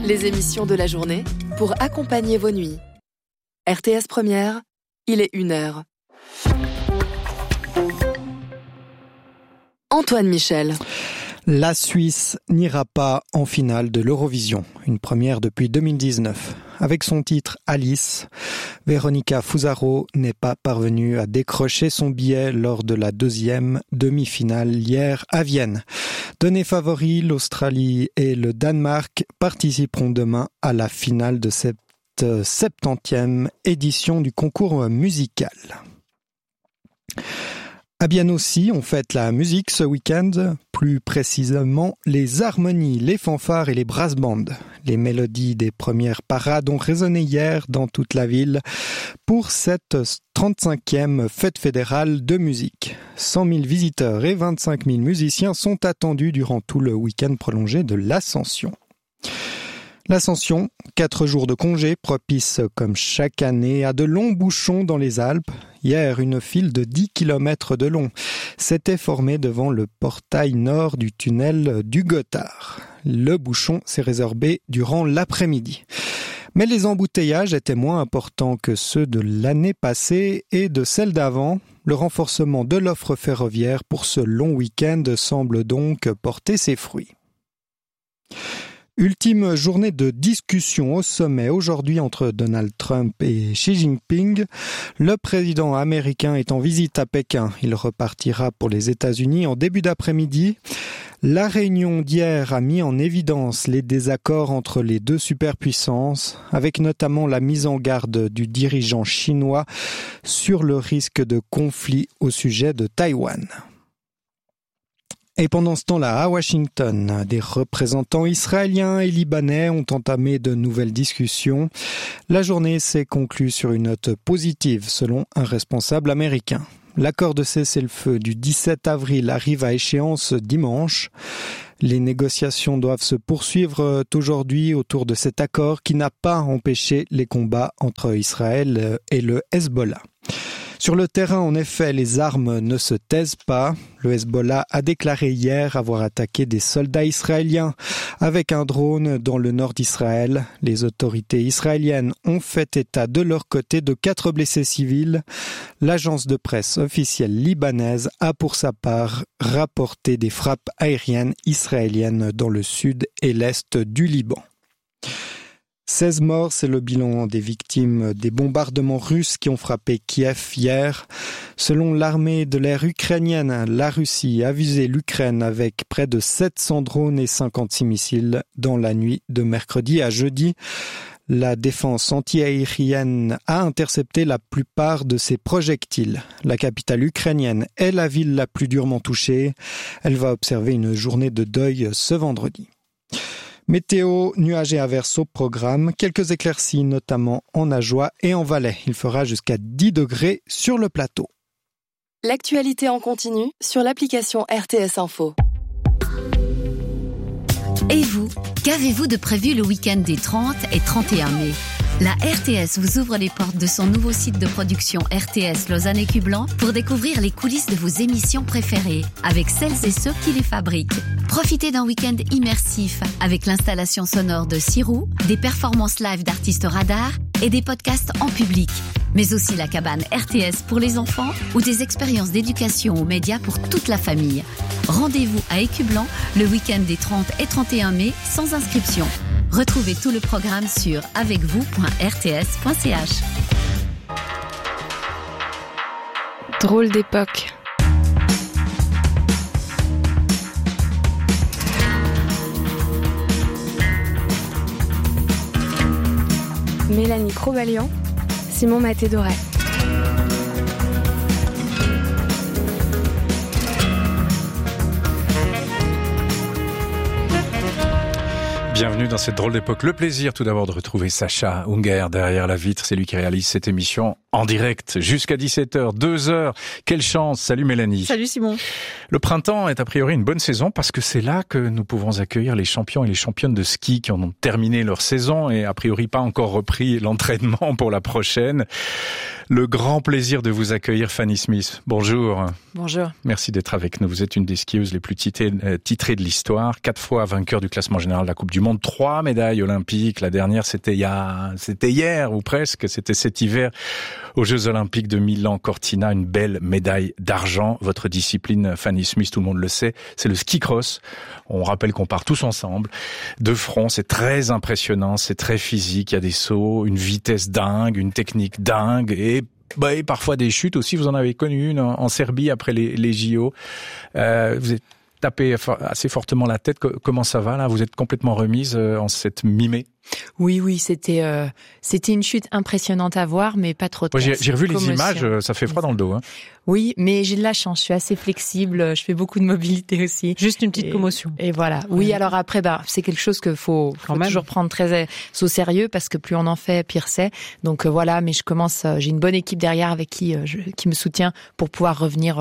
les émissions de la journée pour accompagner vos nuits. RTS Première, il est 1h. Antoine Michel. La Suisse n'ira pas en finale de l'Eurovision, une première depuis 2019. Avec son titre Alice, Véronica Fusaro n'est pas parvenue à décrocher son billet lors de la deuxième demi-finale hier à Vienne. Donnés favoris, l'Australie et le Danemark participeront demain à la finale de cette 70e édition du concours musical. À Bienne aussi, on fête la musique ce week-end, plus précisément les harmonies, les fanfares et les brass bands. Les mélodies des premières parades ont résonné hier dans toute la ville pour cette 35e fête fédérale de musique. 100 000 visiteurs et 25 000 musiciens sont attendus durant tout le week-end prolongé de l'Ascension. L'Ascension, 4 jours de congé, propice comme chaque année à de longs bouchons dans les Alpes. Hier, une file de 10 km de long s'était formée devant le portail nord du tunnel du Gothard. Le bouchon s'est résorbé durant l'après-midi. Mais les embouteillages étaient moins importants que ceux de l'année passée et de celle d'avant. Le renforcement de l'offre ferroviaire pour ce long week-end semble donc porter ses fruits. Ultime journée de discussion au sommet aujourd'hui entre Donald Trump et Xi Jinping. Le président américain est en visite à Pékin. Il repartira pour les États-Unis en début d'après-midi. La réunion d'hier a mis en évidence les désaccords entre les deux superpuissances, avec notamment la mise en garde du dirigeant chinois sur le risque de conflit au sujet de Taïwan. Et pendant ce temps-là, à Washington, des représentants israéliens et libanais ont entamé de nouvelles discussions. La journée s'est conclue sur une note positive, selon un responsable américain. L'accord de cessez-le-feu du 17 avril arrive à échéance dimanche. Les négociations doivent se poursuivre aujourd'hui autour de cet accord qui n'a pas empêché les combats entre Israël et le Hezbollah. Sur le terrain, en effet, les armes ne se taisent pas. Le Hezbollah a déclaré hier avoir attaqué des soldats israéliens avec un drone dans le nord d'Israël. Les autorités israéliennes ont fait état de leur côté de 4 blessés civils. L'agence de presse officielle libanaise a pour sa part rapporté des frappes aériennes israéliennes dans le sud et l'est du Liban. 16 morts, c'est le bilan des victimes des bombardements russes qui ont frappé Kiev hier. Selon l'armée de l'air ukrainienne, la Russie a visé l'Ukraine avec près de 700 drones et 56 missiles dans la nuit de mercredi à jeudi. La défense anti-aérienne a intercepté la plupart de ces projectiles. La capitale ukrainienne est la ville la plus durement touchée. Elle va observer une journée de deuil ce vendredi. Météo, nuages et averses au programme, quelques éclaircies notamment en Ajoie et en Valais. Il fera jusqu'à 10 degrés sur le plateau. L'actualité en continu sur l'application RTS Info. Et vous, qu'avez-vous de prévu le week-end des 30 et 31 mai ? La RTS vous ouvre les portes de son nouveau site de production RTS Lausanne et Cublan pour découvrir les coulisses de vos émissions préférées avec celles et ceux qui les fabriquent. Profitez d'un week-end immersif avec l'installation sonore de Sirou, des performances live d'artistes radars et des podcasts en public. Mais aussi la cabane RTS pour les enfants ou des expériences d'éducation aux médias pour toute la famille. Rendez-vous à Écublan le week-end des 30 et 31 mai sans inscription. Retrouvez tout le programme sur avecvous.rts.ch. Drôle d'époque. Mélanie Crobalian, Simon Maté-Doré. Bienvenue dans cette drôle d'époque. Le plaisir tout d'abord de retrouver Sacha Unger derrière la vitre. C'est lui qui réalise cette émission en direct jusqu'à 17h, 2 heures. Quelle chance. Salut Mélanie. Salut Simon. Le printemps est a priori une bonne saison parce que c'est là que nous pouvons accueillir les champions et les championnes de ski qui en ont terminé leur saison et a priori pas encore repris l'entraînement pour la prochaine. Le grand plaisir de vous accueillir, Fanny Smith. Bonjour. Bonjour. Merci d'être avec nous. Vous êtes une des skieuses les plus titrées de l'histoire, 4 fois vainqueur du classement général de la Coupe du Monde ont 3 médailles olympiques. La dernière, c'était hier ou presque. C'était cet hiver aux Jeux Olympiques de Milan-Cortina. Une belle médaille d'argent. Votre discipline, Fanny Smith, tout le monde le sait, c'est le ski cross. On rappelle qu'on part tous ensemble de front. C'est très impressionnant, c'est très physique. Il y a des sauts, une vitesse dingue, une technique dingue et parfois des chutes aussi. Vous en avez connu une en Serbie après les JO. Vous êtes tapé assez fortement la tête. Comment ça va là? Vous êtes complètement remise en cette mi-mai? Oui, c'était une chute impressionnante à voir, mais pas trop. J'ai revu les images, ça fait froid dans le dos. Hein. Oui, mais j'ai de la chance, je suis assez flexible, je fais beaucoup de mobilité aussi. Juste une petite commotion. Et voilà. Oui, alors après, c'est quelque chose que faut toujours prendre très au sérieux parce que plus on en fait, pire c'est. Donc voilà, mais j'ai une bonne équipe derrière avec qui me soutient pour pouvoir revenir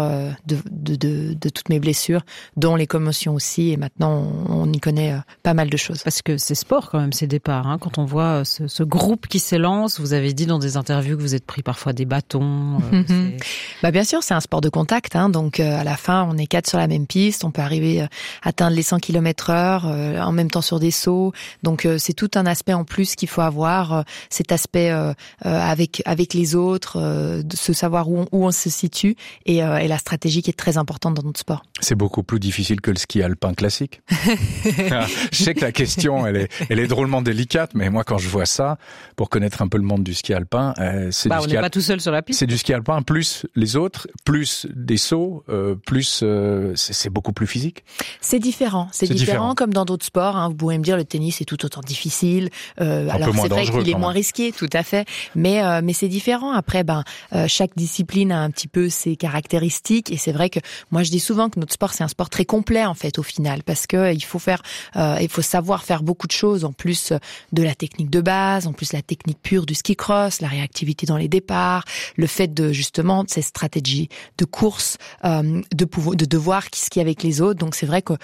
de toutes mes blessures, dont les commotions aussi. Et maintenant, on y connaît pas mal de choses. Parce que c'est sport quand même, ces départs. Hein. Quand on voit ce groupe qui s'élance, vous avez dit dans des interviews que vous êtes pris parfois des bâtons. Bien sûr, c'est un sport de contact, hein, donc à la fin, on est 4 sur la même piste, on peut arriver à atteindre les 100 km/h en même temps sur des sauts. Donc c'est tout un aspect en plus qu'il faut avoir, cet aspect avec les autre, de se savoir où on se situe et la stratégie qui est très importante dans notre sport. C'est beaucoup plus difficile que le ski alpin classique. Je sais que la question, elle est drôlement délicate, mais moi quand je vois ça, pour connaître un peu le monde du ski alpin, on n'est pas tout seul sur la piste. C'est du ski alpin plus les autres, plus des sauts, c'est beaucoup plus physique. C'est différent comme dans d'autres sports. Hein. Vous pourrez me dire le tennis est tout autant difficile. Alors c'est vrai qu'il est moins risqué, tout à fait. Mais c'est différent. Après, chaque discipline a un petit peu ses caractéristiques. Et c'est vrai que moi je dis souvent que notre sport c'est un sport très complet en fait au final, parce que il faut savoir faire beaucoup de choses en plus de la technique de base, en plus la technique pure du ski cross, la réactivité dans les départs, le fait de justement ces stratégies de course, de devoir ce qu'il y a avec les autres. Donc c'est vrai qu'on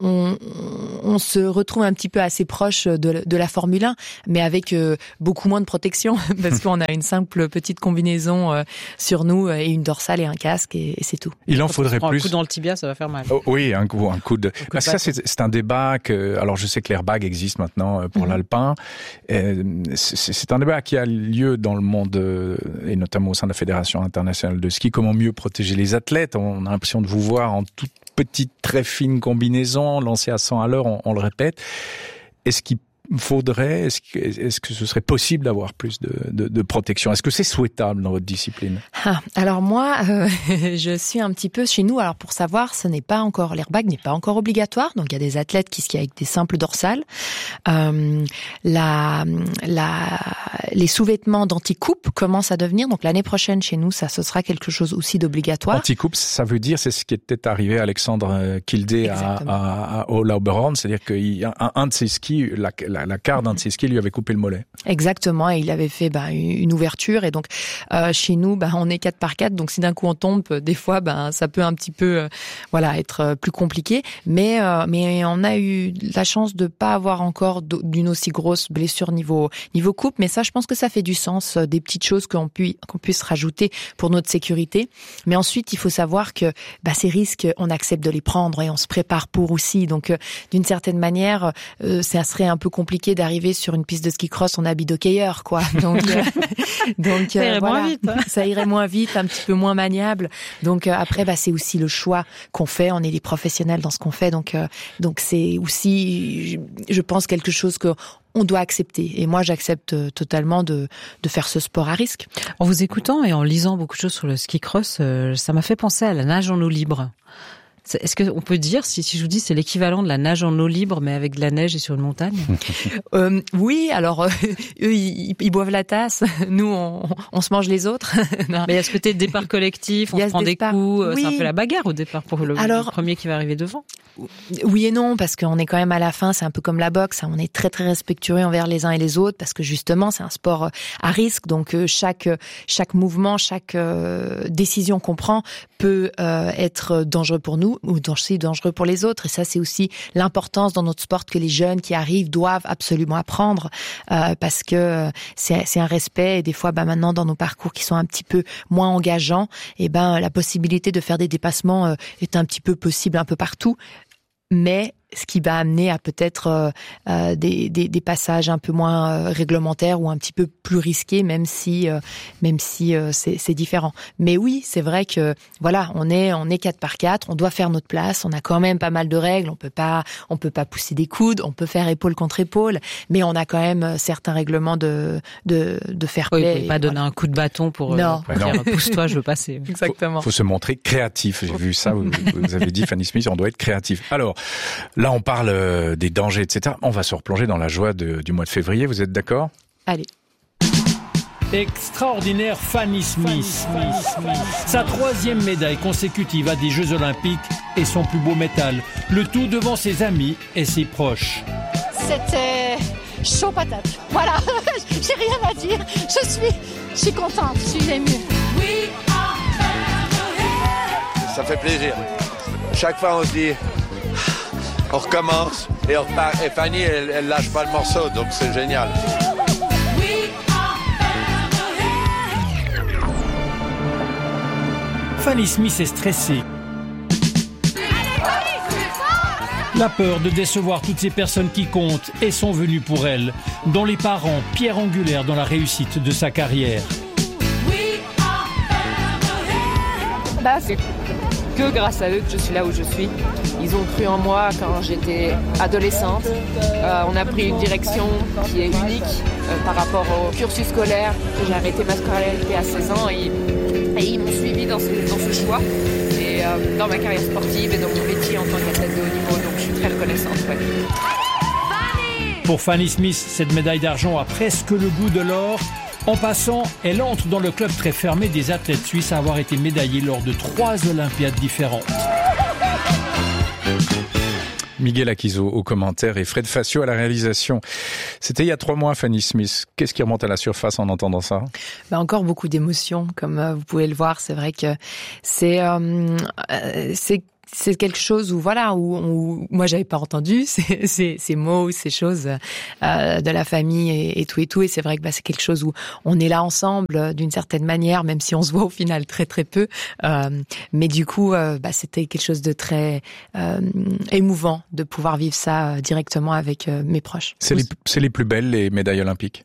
se retrouve un petit peu assez proche de la Formule 1, mais avec beaucoup moins de protection parce qu'on a une simple petite combinaison sur nous et une dorsale et un casque et c'est tout. Il en faudrait plus. Un coup dans le tibia, ça va faire mal. Oh, oui, un coup de. Ça c'est un débat alors je sais que l'airbag existe maintenant pour l'alpin. C'est un débat qui a lieu dans le monde et notamment au sein de la Fédération internationale de ski. Comment mieux protéger les athlètes? On a l'impression de vous voir en toute petite, très fine combinaison, lancée à 100 à l'heure, on le répète. Est-ce qu'il faudrait, est-ce que ce serait possible d'avoir plus de protection? Est-ce que c'est souhaitable dans votre discipline? Alors moi, je suis un petit peu chez nous. Alors pour savoir, l'airbag n'est pas encore obligatoire. Donc il y a des athlètes qui skient avec des simples dorsales. Les sous-vêtements d'anti-coupe commencent à devenir. Donc l'année prochaine chez nous, ce sera quelque chose aussi d'obligatoire. Anti-coupe, ça veut dire, c'est ce qui était arrivé à Alexandre Kildé à Lauberhorn, c'est-à-dire qu'un de ses skis, la quart d'un de ses skis lui avait coupé le mollet. Exactement, et il avait fait une ouverture. Et donc chez nous, on est 4x4, donc si d'un coup on tombe, des fois, ça peut un petit peu, être plus compliqué. Mais on a eu la chance de pas avoir encore d'une aussi grosse blessure niveau coupe. Mais ça, je pense que ça fait du sens, des petites choses qu'on puisse rajouter pour notre sécurité. Mais ensuite, il faut savoir que ces risques, on accepte de les prendre et on se prépare pour aussi. Donc, d'une certaine manière, ça serait un peu compliqué d'arriver sur une piste de ski cross en habit d'hockeyeur, quoi. Donc ça irait moins vite. Hein. Ça irait moins vite, un petit peu moins maniable. Donc après, c'est aussi le choix qu'on fait. On est des professionnels dans ce qu'on fait, donc c'est aussi, je pense, quelque chose que on doit accepter. Et moi, j'accepte totalement de faire ce sport à risque. En vous écoutant et en lisant beaucoup de choses sur le ski cross, ça m'a fait penser à la nage en eau libre. Est-ce qu'on peut dire, si je vous dis c'est l'équivalent de la nage en eau libre, mais avec de la neige et sur une montagne? Oui, alors eux, ils boivent la tasse, nous, on se mange les autres. Mais il y a ce côté de départ collectif, on se prend des coups, oui. C'est un peu la bagarre au départ pour le premier qui va arriver devant. Oui et non, parce qu'on est quand même à la fin, c'est un peu comme la boxe, on est très très respectueux envers les uns et les autres, parce que justement c'est un sport à risque, donc chaque mouvement, chaque décision qu'on prend peut être dangereux pour nous ou aussi dangereux pour les autres, et ça c'est aussi l'importance dans notre sport que les jeunes qui arrivent doivent absolument apprendre, parce que c'est un respect, et des fois maintenant dans nos parcours qui sont un petit peu moins engageants, et la possibilité de faire des dépassements est un petit peu possible un peu partout. Mais ce qui va amener à peut-être des passages un peu moins réglementaires ou un petit peu plus risqués, même si c'est différent. Mais oui, c'est vrai que voilà, on est 4x4, on doit faire notre place, on a quand même pas mal de règles, on peut pas pousser des coudes, on peut faire épaule contre épaule, mais on a quand même certains règlements de fair play. Oui, vous pouvez pas donner un coup de bâton pour dire pousse-toi, je veux passer. Exactement. Faut se montrer créatif. J'ai vu ça, vous avez dit Fanny Smith, on doit être créatif. Alors, là on parle des dangers, etc. On va se replonger dans la joie du mois de février, vous êtes d'accord ? Allez. Extraordinaire Fanny Smith. Sa 3e médaille consécutive à des Jeux Olympiques et son plus beau métal. Le tout devant ses amis et ses proches. C'était chaud patate. Voilà, j'ai rien à dire. Je suis contente, je suis émue. Ça fait plaisir. Chaque fois on se dit, on recommence et on repart. Et Fanny, elle lâche pas le morceau, donc c'est génial. Fanny Smith est stressée. La peur de décevoir toutes ces personnes qui comptent et sont venues pour elle, dont les parents, pierre angulaire dans la réussite de sa carrière. C'est que grâce à eux que je suis là où je suis. Ils ont cru en moi quand j'étais adolescente. On a pris une direction qui est unique par rapport au cursus scolaire. J'ai arrêté ma scolarité à 16 ans et ils m'ont suivi dans ce choix et dans ma carrière sportive et dans mon métier en tant qu'athlète de haut niveau. Donc je suis très reconnaissante. Ouais. Pour Fanny Smith, cette médaille d'argent a presque le goût de l'or. En passant, elle entre dans le club très fermé des athlètes suisses à avoir été médaillés lors de 3 Olympiades différentes. Miguel Akizo au commentaire et Fred Facio à la réalisation. C'était il y a 3 mois, Fanny Smith. Qu'est-ce qui remonte à la surface en entendant ça ? Encore beaucoup d'émotions, comme vous pouvez le voir. C'est vrai que c'est quelque chose où moi j'avais pas entendu ces mots, ces choses de la famille et tout et c'est vrai que c'est quelque chose où on est là ensemble d'une certaine manière, même si on se voit au final très très peu, mais du coup c'était quelque chose de très émouvant de pouvoir vivre ça directement avec mes proches. C'est les plus belles, les médailles olympiques.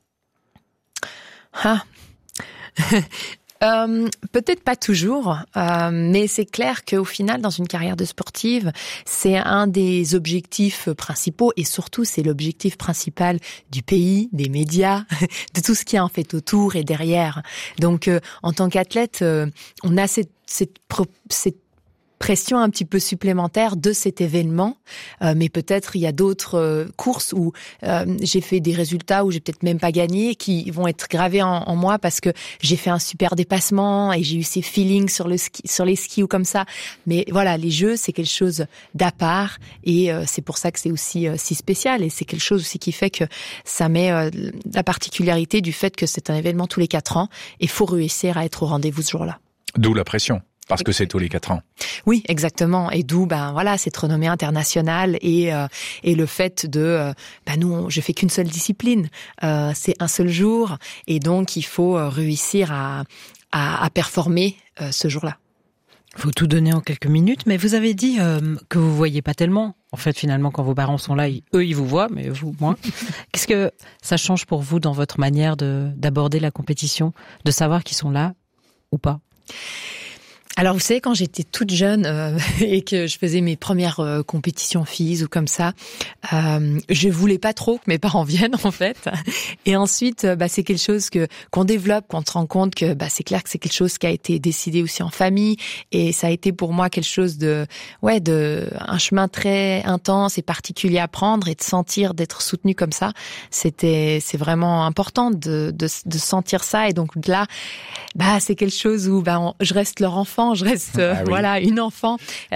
Peut-être pas toujours, mais c'est clair qu'au final, dans une carrière de sportive, c'est un des objectifs principaux et surtout c'est l'objectif principal du pays, des médias, de tout ce qui est en fait autour et derrière. Donc, en tant qu'athlète, on a cette pression un petit peu supplémentaire de cet événement, mais peut-être il y a d'autres courses où j'ai fait des résultats où j'ai peut-être même pas gagné, qui vont être gravés en moi parce que j'ai fait un super dépassement et j'ai eu ces feelings sur les skis ou comme ça. Mais voilà, les Jeux, c'est quelque chose d'à part et c'est pour ça que c'est aussi si spécial et c'est quelque chose aussi qui fait que ça met la particularité du fait que c'est un événement tous les 4 ans et faut réussir à être au rendez-vous ce jour-là. D'où la pression. Parce que c'est tous les 4 ans. Oui, exactement. Et d'où, cette renommée internationale et le fait de, nous, je fais qu'une seule discipline. C'est un seul jour. Et donc, il faut réussir à performer ce jour-là. Il faut tout donner en quelques minutes. Mais vous avez dit que vous voyez pas tellement. En fait, finalement, quand vos parents sont là, eux, ils vous voient, mais vous, moins. Qu'est-ce que ça change pour vous dans votre manière d'aborder la compétition, de savoir qu'ils sont là ou pas ? Alors vous savez, quand j'étais toute jeune et que je faisais mes premières compétitions filles ou comme ça, je voulais pas trop que mes parents viennent en fait. Et ensuite, c'est quelque chose qu'on développe, qu'on se rend compte que c'est clair que c'est quelque chose qui a été décidé aussi en famille et ça a été pour moi quelque chose de un chemin très intense et particulier à prendre et de sentir d'être soutenu comme ça. C'est vraiment important de sentir ça et donc là, c'est quelque chose où je reste leur enfant. Je reste une enfant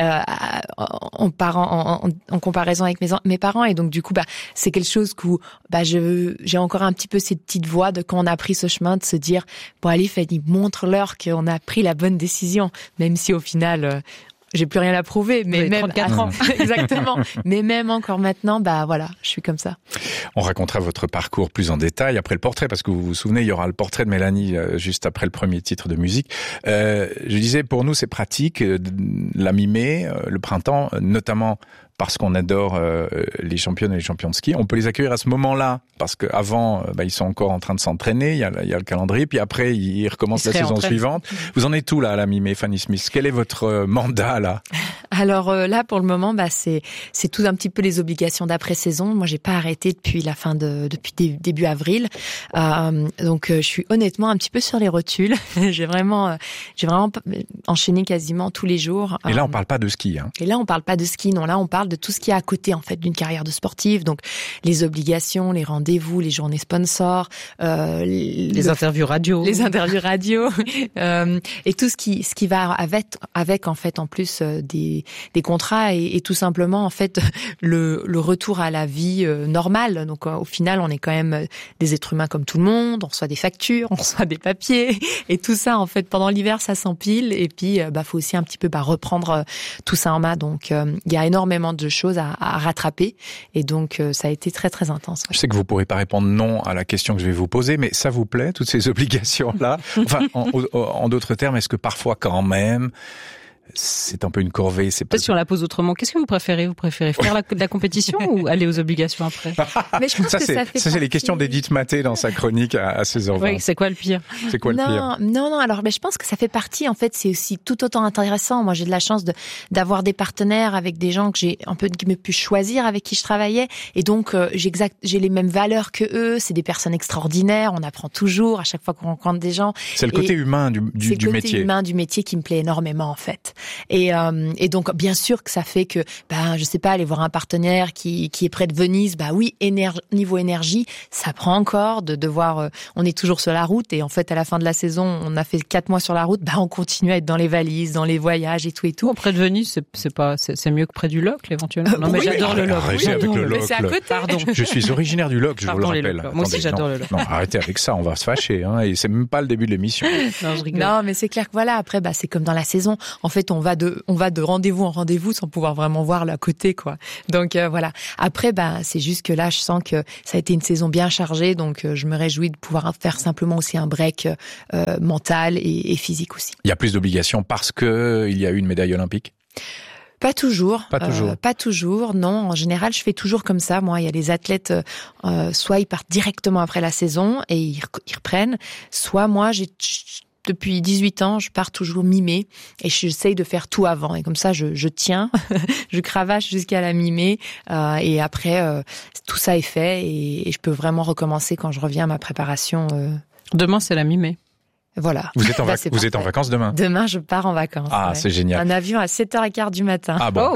en comparaison avec mes parents et donc du coup c'est quelque chose où j'ai encore un petit peu cette petite voix de quand on a pris ce chemin de se dire allez Fanny, montre-leur qu'on a pris la bonne décision même si au final j'ai plus rien à prouver, mais même 34 ans. Exactement. Mais même encore maintenant, je suis comme ça. On racontera votre parcours plus en détail après le portrait, parce que vous vous souvenez, il y aura le portrait de Mélanie juste après le premier titre de musique. Je disais, pour nous, c'est pratique, la mi-mai, le printemps, notamment parce qu'on adore les championnes et les champions de ski. On peut les accueillir à ce moment-là, parce qu'avant, ils sont encore en train de s'entraîner, il y a le calendrier, puis après, ils recommencent la saison suivante. Vous en êtes où là, à la mi-mai, Fanny Smith? Quel est votre mandat là? Alors là, pour le moment, c'est tout un petit peu les obligations d'après-saison. Moi, j'ai pas arrêté depuis début avril. Donc, je suis honnêtement un petit peu sur les rotules. J'ai vraiment enchaîné quasiment tous les jours. Et là, on parle pas de ski, hein. Et là, on parle pas de ski, non. Là, on parle de tout ce qui est à côté, en fait, d'une carrière de sportive. Donc, les obligations, les rendez-vous, les journées sponsors, les interviews radio. Les interviews radio. Et tout ce qui va avec, en fait, en plus, des contrats et tout simplement, en fait, le retour à la vie normale. Donc, au final, on est quand même des êtres humains comme tout le monde. On reçoit des factures, on reçoit des papiers. Et tout ça, en fait, pendant l'hiver, ça s'empile. Et puis, faut aussi un petit peu reprendre tout ça en main. Donc, il y a énormément de choses à rattraper. Et donc, ça a été très, très intense. Je sais que vous pourrez pas répondre non à la question que je vais vous poser, mais ça vous plaît, toutes ces obligations-là? Enfin, en d'autres termes, est-ce que parfois, quand même, c'est un peu une corvée, c'est pas... Si on la pose autrement, qu'est-ce que vous préférez? Vous préférez faire la compétition ou aller aux obligations après? Mais je pense que ça fait c'est les questions d'Edith Maté dans sa chronique à 16h20. Oui, c'est quoi le pire? C'est quoi le pire? Non, alors, je pense que ça fait partie, en fait, c'est aussi tout autant intéressant. Moi, j'ai de la chance d'avoir des partenaires avec des gens que j'ai un peu pu choisir, avec qui je travaillais. Et donc, j'ai les mêmes valeurs que eux. C'est des personnes extraordinaires. On apprend toujours à chaque fois qu'on rencontre des gens. C'est le côté humain du métier. C'est le côté humain du métier qui me plaît énormément, en fait. Et donc, bien sûr que ça fait que, je sais pas, aller voir un partenaire qui est près de Venise, oui, niveau énergie, ça prend encore de devoir, on est toujours sur la route et en fait, à la fin de la saison, on a fait 4 mois sur la route, on continue à être dans les valises, dans les voyages et tout et tout. Bon, près de Venise, c'est mieux que près du Locle, éventuellement. Non, mais j'adore le Locle. Arrêtez avec le Locle. Mais c'est à côté. Pardon. Je suis originaire du Locle, je vous le rappelle. Moi aussi, j'adore le Locle. Non, arrêtez avec ça, on va se fâcher, hein, et c'est même pas le début de l'émission. Non, je rigole. Non, mais c'est clair que voilà, après, c'est comme dans la saison. En fait, on va de rendez-vous en rendez-vous sans pouvoir vraiment voir l'à côté, quoi. Donc, voilà. Après, c'est juste que là, je sens que ça a été une saison bien chargée, donc je me réjouis de pouvoir faire simplement aussi un break mental et physique aussi. Il y a plus d'obligations parce que il y a eu une médaille olympique? Pas toujours. Pas toujours, non. En général, je fais toujours comme ça. Moi, il y a les athlètes, soit ils partent directement après la saison et ils reprennent, soit moi, depuis 18 ans, je pars toujours mi-mai et j'essaye de faire tout avant. Et comme ça, je tiens, je cravache jusqu'à la mi-mai et après, tout ça est fait et je peux vraiment recommencer quand je reviens à ma préparation. Demain, c'est la mi-mai. Voilà. Vous êtes en vacances demain? Demain, je pars en vacances. Ah, ouais. C'est génial. Un avion à 7h15 du matin. Ah bon.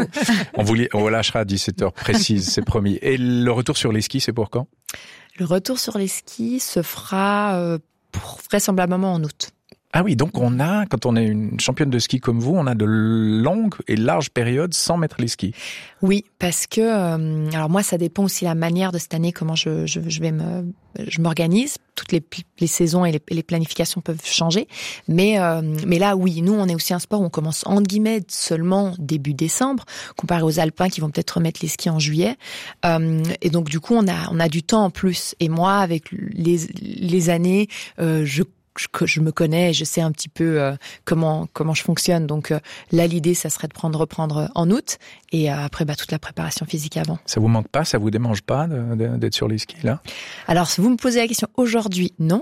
On lâchera à 17h précise, c'est promis. Et le retour sur les skis, c'est pour quand? Le retour sur les skis se fera vraisemblablement en août. Ah oui, donc quand on est une championne de ski comme vous, on a de longues et larges périodes sans mettre les skis. Oui, parce que alors moi, ça dépend aussi la manière de cette année, comment je m'organise. Toutes les saisons et les planifications peuvent changer, mais là, oui, nous, on est aussi un sport où on commence entre guillemets seulement début décembre, comparé aux Alpins qui vont peut-être remettre les skis en juillet. Et donc du coup, on a du temps en plus. Et moi, avec les années, je me connais, je sais un petit peu comment je fonctionne. Donc là, l'idée, ça serait de reprendre en août et après toute la préparation physique avant. Ça vous manque pas, ça vous démange pas d'être sur les skis là? Alors, si vous me posez la question aujourd'hui, non.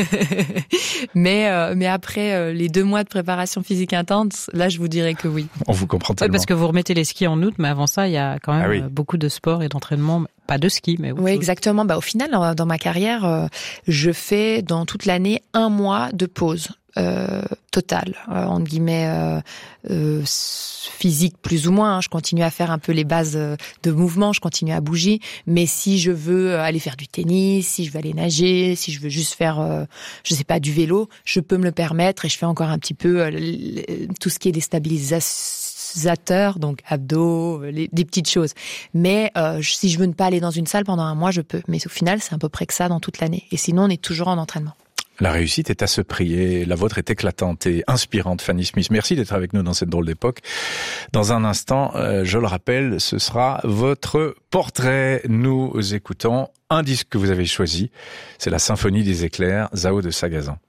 mais après les 2 mois de préparation physique intense, là, je vous dirais que oui. On vous comprend tellement. Parce que vous remettez les skis en août, mais avant ça, il y a quand même beaucoup de sport et d'entraînement. Pas de ski, mais... Oui, exactement. Au final, dans ma carrière, je fais dans toute l'année 1 mois de pause totale, entre guillemets, physique plus ou moins. Je continue à faire un peu les bases de mouvement, je continue à bouger. Mais si je veux aller faire du tennis, si je veux aller nager, si je veux juste faire, je sais pas, du vélo, je peux me le permettre et je fais encore un petit peu tout ce qui est des stabilisateurs, donc abdos, des petites choses. Mais si je veux ne pas aller dans une salle pendant 1 mois, je peux. Mais au final, c'est à peu près que ça dans toute l'année. Et sinon, on est toujours en entraînement. La réussite est à ce prix et la vôtre est éclatante et inspirante, Fanny Smith. Merci d'être avec nous dans cette drôle d'époque. Dans un instant, je le rappelle, ce sera votre portrait. Nous écoutons un disque que vous avez choisi. C'est la Symphonie des éclairs, Zao de Sagazan.